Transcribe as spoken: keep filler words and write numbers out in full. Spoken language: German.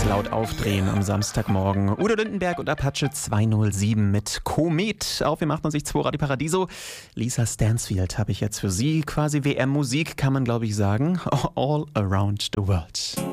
das laut aufdrehen am Samstagmorgen. Udo Lindenberg und Apache zweihundertsieben mit Komet auf dem achtundneunzig Komma zwei Radio Paradiso. Lisa Stansfield habe ich jetzt für Sie. Quasi W M-Musik kann man, glaube ich, sagen. All around the world.